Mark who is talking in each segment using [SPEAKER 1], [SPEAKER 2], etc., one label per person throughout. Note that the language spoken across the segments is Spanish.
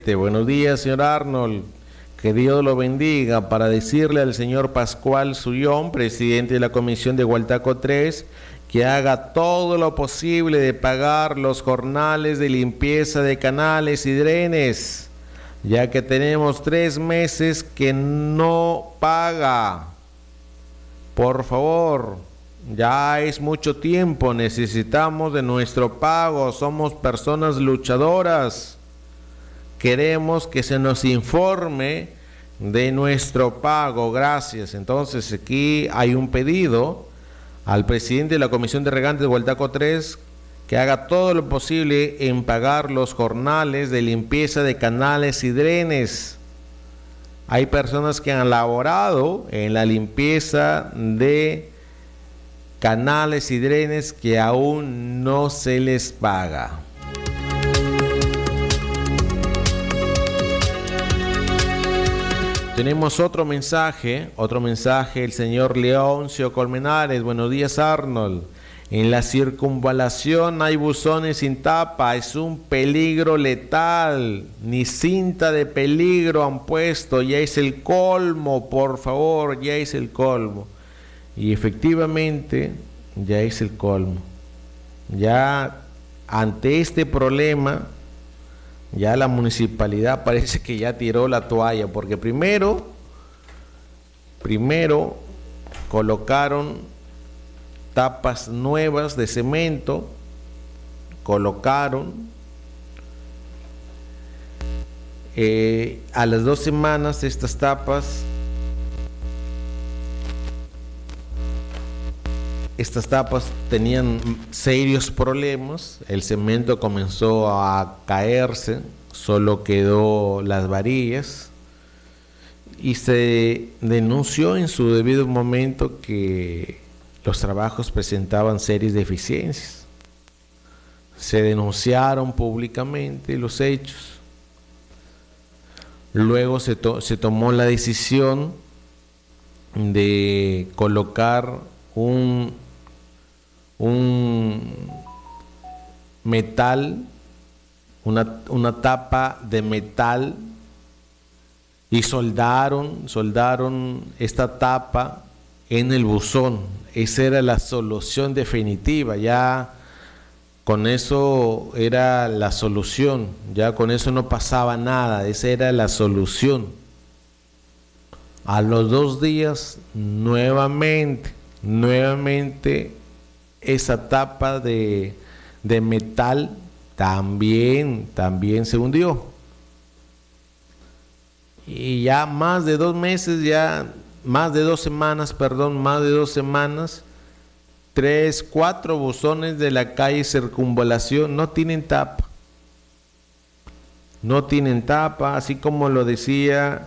[SPEAKER 1] Buenos días, señor Arnold. Que Dios lo bendiga. Para decirle al señor Pascual Sullón, presidente de la Comisión de Gualtaco 3, que haga todo lo posible de pagar los jornales de limpieza de canales y drenes, ya que tenemos 3 meses que no paga. Por favor, ya es mucho tiempo, necesitamos de nuestro pago, somos personas luchadoras. Queremos que se nos informe de nuestro pago. Gracias. Entonces aquí hay un pedido al presidente de la Comisión de Regantes de Gualtaco 3 que haga todo lo posible en pagar los jornales de limpieza de canales y drenes. Hay personas que han laborado en la limpieza de canales y drenes que aún no se les paga. Tenemos otro mensaje, el señor Leoncio Colmenares. Buenos días, Arnold. En la circunvalación hay buzones sin tapa, es un peligro letal, ni cinta de peligro han puesto, ya es el colmo, por favor, ya es el colmo. Y efectivamente, ya es el colmo. Ya ante este problema, ya la municipalidad parece que ya tiró la toalla, porque primero colocaron tapas nuevas de cemento, a las 2 semanas estas tapas tenían serios problemas, el cemento comenzó a caerse, solo quedó las varillas y se denunció en su debido momento que los trabajos presentaban serias deficiencias. Se denunciaron públicamente los hechos. Luego se tomó la decisión de colocar un metal, una tapa de metal, y soldaron esta tapa en el buzón. Esa era la solución definitiva, ya con eso era la solución, ya con eso no pasaba nada, esa era la solución. A los 2 días nuevamente esa tapa de metal también se hundió. Y ya más de 2 semanas, 3, 4 buzones de la calle Circunvalación no tienen tapa. No tienen tapa, así como lo decía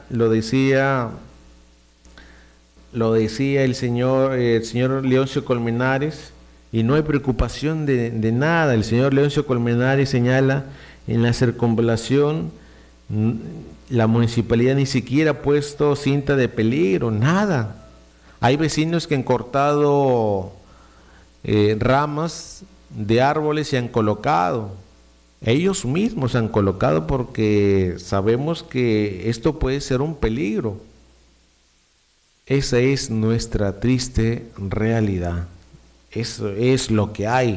[SPEAKER 1] el señor Leoncio Colmenares, y no hay preocupación de nada. El señor Leoncio Colmenares señala: en la circunvalación la municipalidad ni siquiera ha puesto cinta de peligro, nada. Hay vecinos que han cortado ramas de árboles y han colocado. Ellos mismos han colocado porque sabemos que esto puede ser un peligro. Esa es nuestra triste realidad. Eso es lo que hay.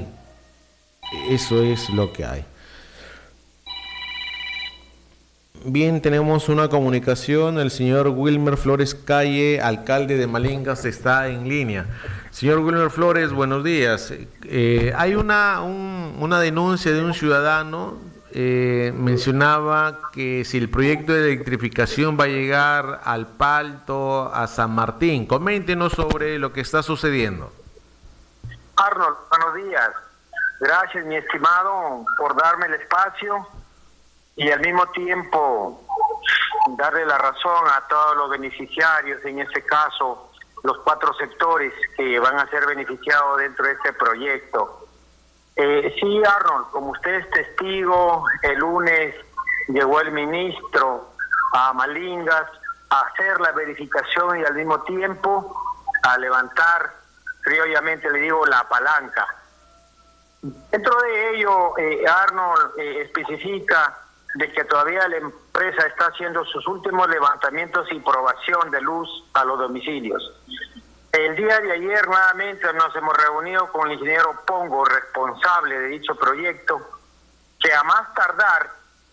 [SPEAKER 1] Bien, tenemos una comunicación. El señor Wilmer Flores Calle, alcalde de Malingas, está en línea. Señor Wilmer Flores, buenos días. Hay una denuncia de un ciudadano. Mencionaba que si el proyecto de electrificación va a llegar al Palto, a San Martín. Coméntenos sobre lo que está sucediendo.
[SPEAKER 2] Arnold, buenos días. Gracias, mi estimado, por darme el espacio y al mismo tiempo darle la razón a todos los beneficiarios, en este caso los 4 sectores que van a ser beneficiados dentro de este proyecto. Sí, Arnold, como usted es testigo, el lunes llegó el ministro a Malingas a hacer la verificación y al mismo tiempo a levantar, criolamente le digo, la palanca. Dentro de ello, Arnold especifica de que todavía la empresa empresa está haciendo sus últimos levantamientos y probación de luz a los domicilios. El día de ayer nuevamente nos hemos reunido con el ingeniero Pongo, responsable de dicho proyecto, que a más tardar,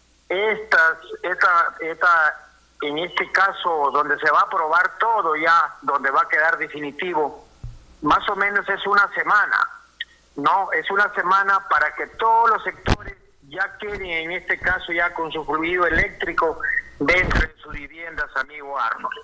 [SPEAKER 2] en este caso donde se va a probar todo ya, donde va a quedar definitivo, más o menos es una semana, ¿no? Es una semana para que todos los sectores ya queden en este caso ya con su fluido eléctrico dentro de sus viviendas, amigo Arnold.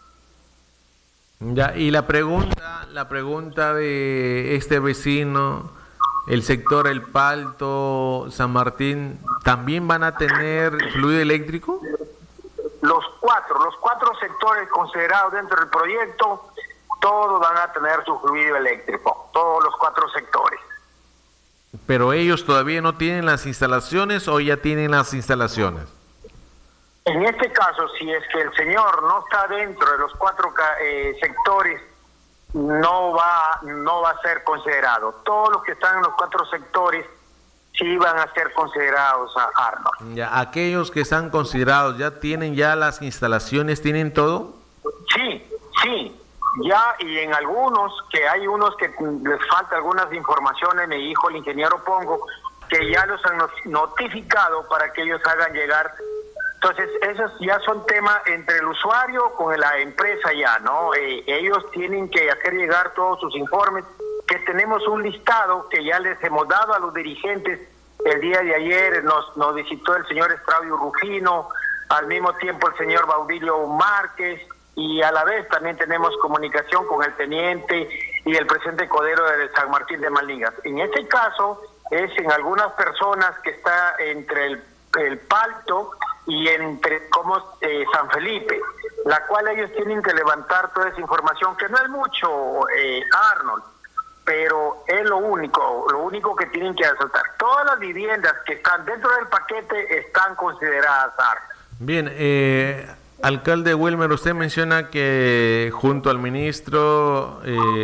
[SPEAKER 1] Ya, y la pregunta de este vecino, el sector El Palto, San Martín, ¿también van a tener fluido eléctrico?
[SPEAKER 2] Los cuatro sectores considerados dentro del proyecto, todos van a tener su fluido eléctrico, todos los 4 sectores.
[SPEAKER 1] ¿Pero ellos todavía no tienen las instalaciones o ya tienen las instalaciones?
[SPEAKER 2] En este caso, si es que el señor no está dentro de los 4 sectores, no va a ser considerado. Todos los que están en los 4 sectores sí van a ser considerados, a Arnold.
[SPEAKER 1] Ya, aquellos que están considerados, ¿ya tienen ya las instalaciones, tienen todo?
[SPEAKER 2] Sí, ya, y en algunos, que hay unos que les falta algunas informaciones, me dijo el ingeniero Pongo, que ya los han notificado para que ellos hagan llegar. Entonces, esos ya son temas entre el usuario con la empresa ya, ¿no? Ellos tienen que hacer llegar todos sus informes, que tenemos un listado que ya les hemos dado a los dirigentes. El día de ayer nos visitó el señor Estrabio Rufino, al mismo tiempo el señor Baudilio Márquez, y a la vez también tenemos comunicación con el teniente y el presidente Codero de San Martín de Maligas. En este caso, es en algunas personas que está entre el Palto y entre San Felipe, la cual ellos tienen que levantar toda esa información, que no es mucho, Arnold, pero es lo único que tienen que asaltar. Todas las viviendas que están dentro del paquete están consideradas, Arnold.
[SPEAKER 1] Bien, alcalde Wilmer, usted menciona que junto al ministro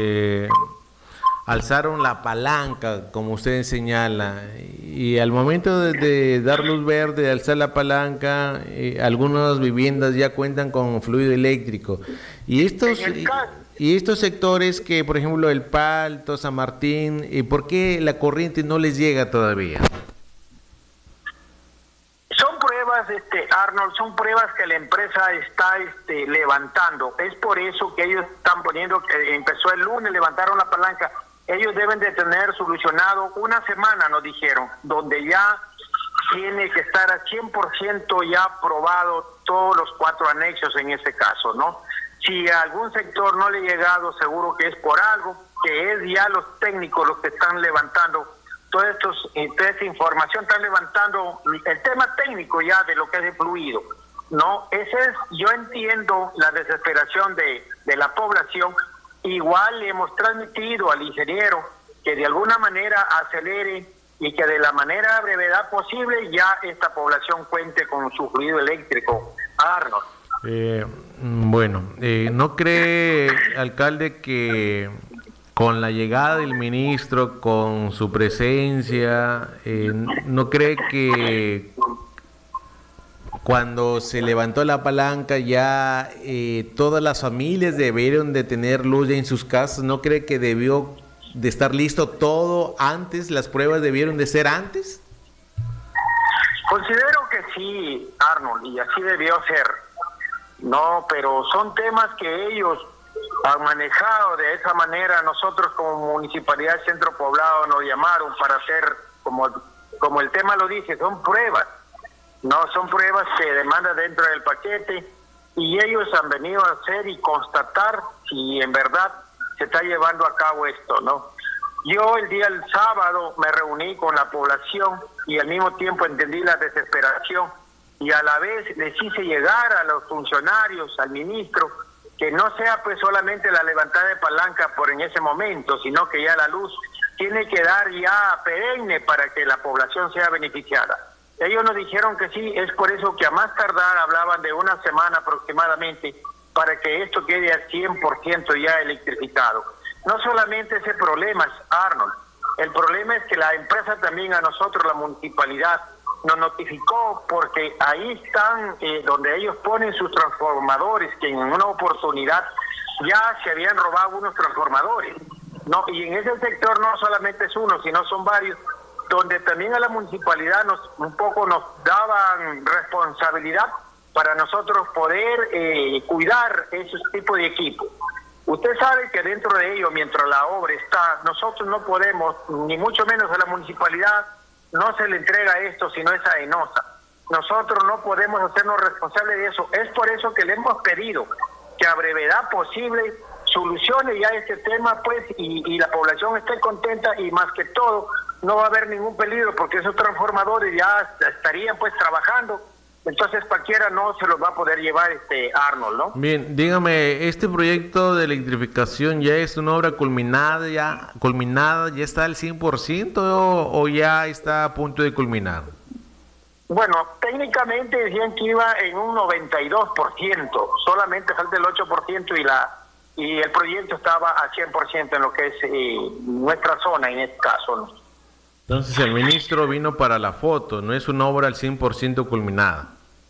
[SPEAKER 1] alzaron la palanca, como usted señala, y al momento de dar luz verde, de alzar la palanca, algunas viviendas ya cuentan con fluido eléctrico. Y estos sectores que, por ejemplo, El Palto, San Martín, ¿por qué la corriente no les llega todavía?
[SPEAKER 2] Son pruebas, Arnold, son pruebas que la empresa está levantando. Es por eso que ellos están poniendo, que empezó el lunes, levantaron la palanca. Ellos deben de tener solucionado una semana, nos dijeron, donde ya tiene que estar a 100% ya aprobado todos los 4 anexos en este caso, ¿no? Si a algún sector no le ha llegado, seguro que es por algo, que es ya los técnicos los que están levantando toda esta información, están levantando el tema técnico ya de lo que es el fluido, ¿no? Yo entiendo la desesperación de la población. Igual le hemos transmitido al ingeniero que de alguna manera acelere y que de la manera brevedad posible ya esta población cuente con su fluido eléctrico, Arnold.
[SPEAKER 1] ¿No cree, alcalde, que con la llegada del ministro, con su presencia, no cree que cuando se levantó la palanca ya todas las familias debieron de tener luz ya en sus casas? ¿No cree que debió de estar listo todo antes? ¿Las pruebas debieron de ser antes?
[SPEAKER 2] Considero que sí, Arnold, y así debió ser. No, pero son temas que ellos han manejado de esa manera. Nosotros como Municipalidad Centro Poblado nos llamaron para hacer, como el tema lo dice, son pruebas. No, son pruebas que demandan dentro del paquete y ellos han venido a hacer y constatar si en verdad se está llevando a cabo esto, ¿no? Yo el sábado me reuní con la población y al mismo tiempo entendí la desesperación y a la vez les hice llegar a los funcionarios, al ministro, que no sea pues solamente la levantada de palanca por en ese momento, sino que ya la luz tiene que dar ya perenne para que la población sea beneficiada. Ellos nos dijeron que sí, es por eso que a más tardar hablaban de una semana aproximadamente para que esto quede al 100% ya electrificado. No solamente ese problema, Arnold, el problema es que la empresa también a nosotros, la municipalidad, nos notificó, porque ahí están donde ellos ponen sus transformadores, que en una oportunidad ya se habían robado unos transformadores. No, y en ese sector no solamente es uno, sino son varios, donde también a la municipalidad un poco nos daban responsabilidad para nosotros poder cuidar esos tipos de equipos. Usted sabe que dentro de ello, mientras la obra está, nosotros no podemos, ni mucho menos a la municipalidad, no se le entrega esto, sino es a ENOSA. Nosotros no podemos hacernos responsables de eso. Es por eso que le hemos pedido que a brevedad posible solucione ya este tema, pues, y la población esté contenta, y más que todo, no va a haber ningún peligro, porque esos transformadores ya estarían, pues, trabajando. Entonces cualquiera no se los va a poder llevar, Arnold, ¿no?
[SPEAKER 1] Bien, dígame, ¿este proyecto de electrificación ya es una obra culminada, ya está al 100% o ya está a punto de culminar?
[SPEAKER 2] Bueno, técnicamente decían que iba en un 92%, solamente falta el 8% y el proyecto estaba a 100% en lo que es nuestra zona en este caso, ¿no?
[SPEAKER 1] Entonces el ministro vino para la foto, no es una obra al 100% culminada.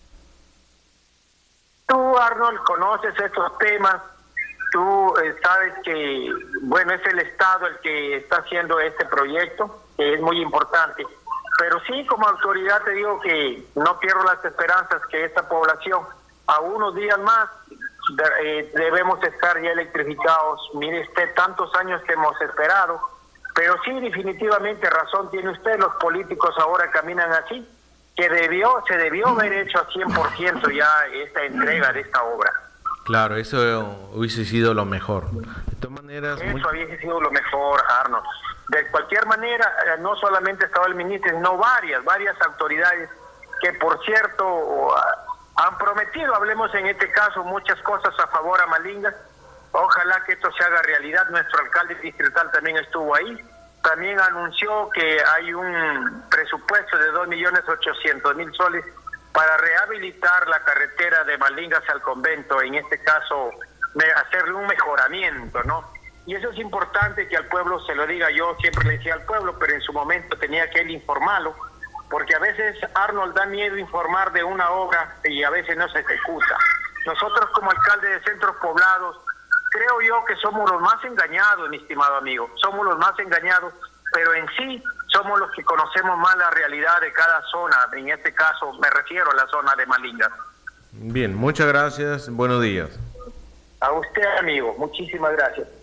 [SPEAKER 2] Tú, Arnold, conoces estos temas, tú sabes que, bueno, es el Estado el que está haciendo este proyecto, que es muy importante. Pero sí, como autoridad te digo que no pierdo las esperanzas que esta población, a unos días más, debemos estar ya electrificados. Mire usted, tantos años que hemos esperado, pero sí, definitivamente razón tiene usted, los políticos ahora caminan así, que se debió haber hecho a 100% ya esta entrega de esta obra.
[SPEAKER 1] Claro, eso hubiese sido lo mejor. De todas maneras...
[SPEAKER 2] Eso hubiese sido lo mejor, Arnold. De cualquier manera, no solamente estaba el ministro, sino varias autoridades que, por cierto, han prometido, hablemos en este caso, muchas cosas a favor a Malinga. Ojalá que esto se haga realidad. Nuestro alcalde distrital también estuvo ahí. También anunció que hay un presupuesto de 2.800.000 soles para rehabilitar la carretera de Malingas al convento, en este caso hacerle un mejoramiento, ¿no? Y eso es importante que al pueblo se lo diga. Yo siempre le decía al pueblo, pero en su momento tenía que él informarlo, porque a veces, Arnold, da miedo informar de una obra y a veces no se ejecuta. Nosotros como alcalde de centros poblados, creo yo que somos los más engañados, mi estimado amigo, somos los más engañados, pero en sí somos los que conocemos más la realidad de cada zona. En este caso me refiero a la zona de Malinga.
[SPEAKER 1] Bien, muchas gracias, buenos días.
[SPEAKER 2] A usted, amigo, muchísimas gracias.